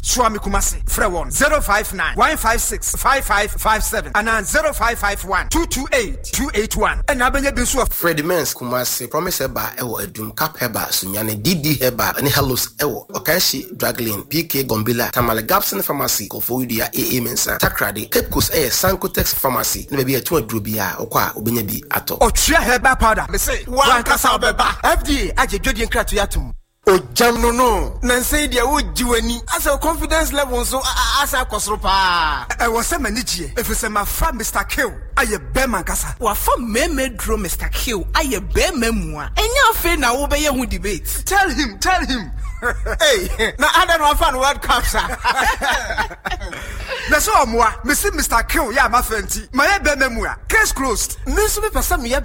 Swami Kumasi, Frewon 059 156 5557 and 0551 228 281. And Abenya Bisu Freddie Mens Kumasi promise Heba Ewo Edum Cap Heba Sunyane DD Heba and Hellos Ewo Okashi Draglin PK Gombila Tamale Gapson Pharmacy Kofodia AA Mensa Takrade Cape Coast Air Sankotex Pharmacy maybe a 2 drubia okwa obenyabi ato Ochia Heba powder me say one kasa beba FDA aje jodi nkratu yatum o jam no na say dia wo jiwani as a confidence level so as a kosoro pa e wo se manigie efese ma fa Mr. Kill aye be man kasa wa fa meme dro Mr. Kill aye be mamua enya afi na wo be ye hu debate tell him hey na ada no fan World Cup sa na so omoa me see Mr. Kill ya ma fanti ma ye be mamua case closed me so be person me